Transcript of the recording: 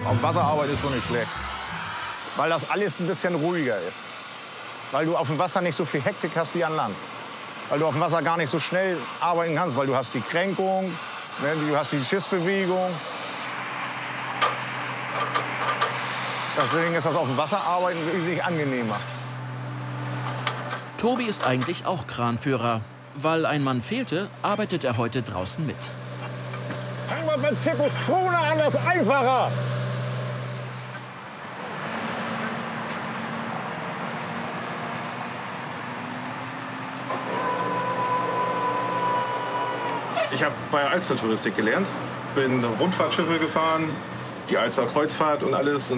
Auf Wasser arbeiten ist schon nicht schlecht. Weil das alles ein bisschen ruhiger ist. Weil du auf dem Wasser nicht so viel Hektik hast wie an Land. Weil du auf dem Wasser gar nicht so schnell arbeiten kannst, weil du hast die Kränkung, ne, du hast die Schiffsbewegung. Deswegen ist das auf dem Wasser arbeiten wesentlich angenehmer. Tobi ist eigentlich auch Kranführer. Weil ein Mann fehlte, arbeitet er heute draußen mit. Fang mal beim Zirkus Krone an, das ist einfacher. Ich habe bei Alster Touristik gelernt, bin Rundfahrtschiffe gefahren, die Alster Kreuzfahrt und alles.